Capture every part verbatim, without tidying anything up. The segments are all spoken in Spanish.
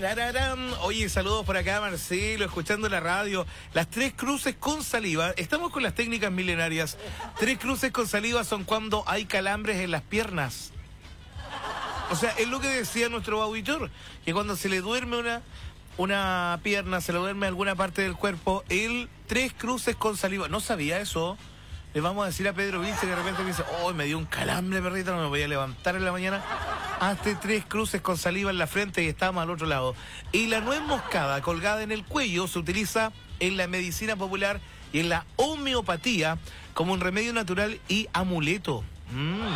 Tarararán. Oye, saludos por acá, Marcelo, escuchando la radio. Las tres cruces con saliva. Estamos con las técnicas milenarias. Tres cruces con saliva son cuando hay calambres en las piernas. O sea, es lo que decía nuestro auditor, que cuando se le duerme una, una pierna, se le duerme alguna parte del cuerpo, él, tres cruces con saliva. No sabía eso. Le vamos a decir a Pedro Vince que de repente me dice, oh, me dio un calambre, perrito, no me voy a levantar en la mañana. Hazte tres cruces con saliva en la frente y estamos al otro lado. Y la nuez moscada colgada en el cuello se utiliza en la medicina popular y en la homeopatía como un remedio natural y amuleto. Mm.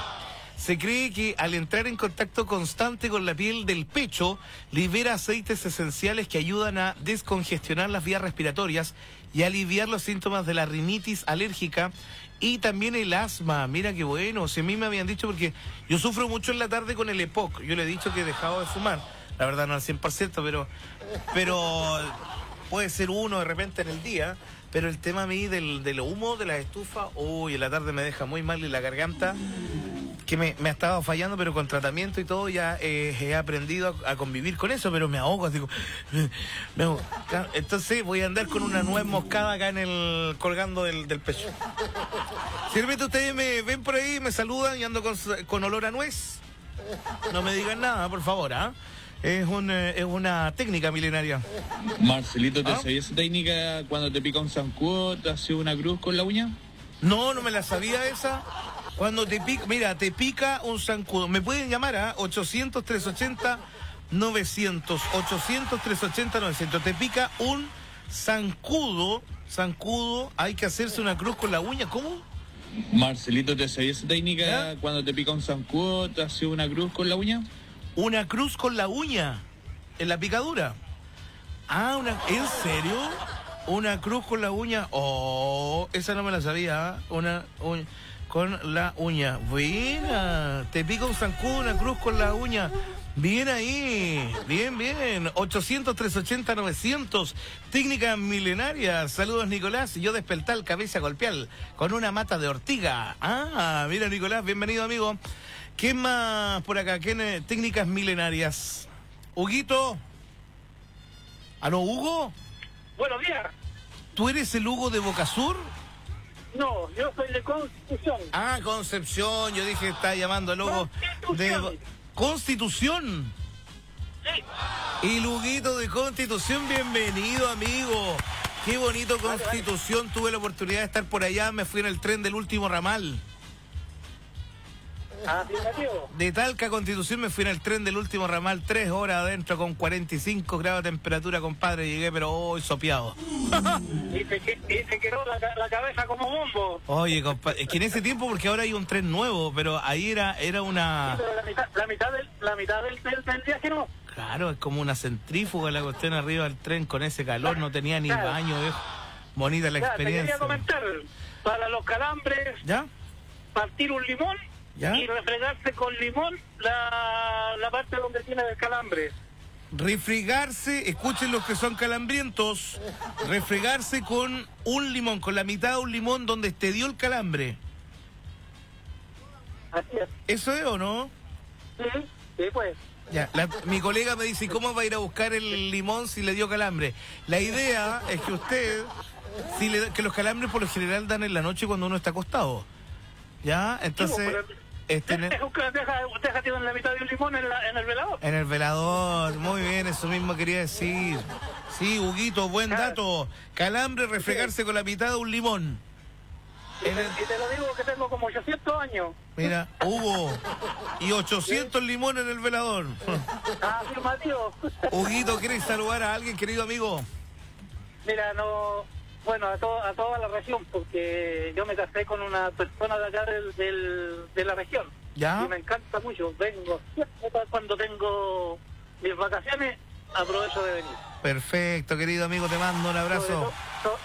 Se cree que al entrar en contacto constante con la piel del pecho, libera aceites esenciales que ayudan a descongestionar las vías respiratorias y aliviar los síntomas de la rinitis alérgica y también el asma. Mira qué bueno, si a mí me habían dicho, porque yo sufro mucho en la tarde con el EPOC, yo le he dicho que he dejado de fumar, la verdad no al cien por ciento, pero, pero puede ser uno de repente en el día. Pero el tema a mí del, del humo, de la estufa, uy, en la tarde me deja muy mal y la garganta, que me, me ha estado fallando, pero con tratamiento y todo ya eh, he aprendido a, a convivir con eso, pero me ahogo, así como, me ahogo. Entonces voy a andar con una nuez moscada acá en el, colgando del, del pecho. Si de repente ustedes me ven por ahí, me saludan y ando con, con olor a nuez, no me digan nada, por favor, ¿ah? ¿eh? Es, un, es una técnica milenaria. Marcelito, ¿te ¿Ah? sabías esa técnica cuando te pica un zancudo, te hace una cruz con la uña? No, no me la sabía esa. Cuando te pica, mira, te pica un zancudo. Me pueden llamar a ochocientos, trescientos ochenta, novecientos. ochocientos, trescientos ochenta, novecientos. Te pica un zancudo, zancudo, hay que hacerse una cruz con la uña. ¿Cómo? Marcelito, ¿te sabías esa técnica ¿Ah? cuando te pica un zancudo, te hace una cruz con la uña? Una cruz con la uña, en la picadura. Ah, una, ¿en serio? Una cruz con la uña. Oh, esa no me la sabía. ¿eh? Una uña con la uña. Buena. Te pica un zancudo, una cruz con la uña. Bien ahí. Bien, bien. ochocientos, trescientos ochenta, novecientos. Técnica milenaria. Saludos, Nicolás. Yo despertar cabeza golpeal con una mata de ortiga. Ah, mira, Nicolás. Bienvenido, amigo. ¿Qué más por acá? ¿Qué ne- técnicas milenarias? Huguito. ¿Aló, Hugo? Buenos días. ¿Tú eres el Hugo de Bocasur? No, yo soy de Constitución. Ah, Concepción. Yo dije, está llamando al Hugo de Constitución. Constitución. Sí. Y Huguito de Constitución, bienvenido, amigo. Qué bonito Constitución. Tuve la oportunidad de estar por allá. Me fui en el tren del último ramal. Afirmativo. De Talca a Constitución me fui en el tren del último ramal, tres horas adentro con cuarenta y cinco grados de temperatura, compadre. Llegué, pero hoy sopeado. Y se, que- y se quedó la, ca- la cabeza como bombo. Oye, compadre, es que en ese tiempo, porque ahora hay un tren nuevo, pero ahí era era una... Pero la mitad, la mitad del, la mitad del, del, del viaje no. Claro, es como una centrífuga la cuestión arriba del tren con ese calor, no tenía ni Claro. baño, viejo. Bonita la Ya, te quería experiencia. comentar. Para los calambres, ¿Ya? partir un limón ¿Ya? y refregarse con limón la, la parte donde tiene el calambre. Refregarse, escuchen los que son calambrientos, refregarse con un limón, con la mitad de un limón donde te dio el calambre. Así es. ¿Eso es o no? Sí, sí, pues. Ya, la- mi colega me dice, ¿cómo va a ir a buscar el limón si le dio calambre? La idea es que usted, si le, que los calambres por lo general dan en la noche cuando uno está acostado. ¿Ya? Entonces, Sí, pero- es tener... Deja, deja, deja tirar la mitad de un limón en, la, en el velador. En el velador, muy bien, eso mismo quería decir. Sí, Huguito, buen dato. Calambre, refregarse con la mitad de un limón. Y te, y te lo digo que tengo como ochocientos años. Mira, Hugo, y ochocientos limones en el velador. Afirmativo. Huguito, ¿quieres saludar a alguien, querido amigo? Mira, no, bueno, a, to- a toda la región, porque yo me casé con una persona de acá del, del- de la región. ¿Ya? Y me encanta mucho. Vengo siempre cuando tengo mis vacaciones, aprovecho de venir. Perfecto, querido amigo, te mando un Sobre, abrazo. to- so-